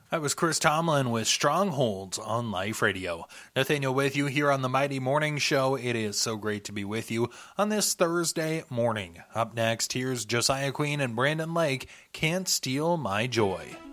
That was Chris Tomlin with Strongholds on Life Radio. Nathaniel with you here on the Mighty Morning Show. It is so great to be with you on this Thursday morning. Up next, here's Josiah Queen and Brandon Lake, Can't Steal My Joy.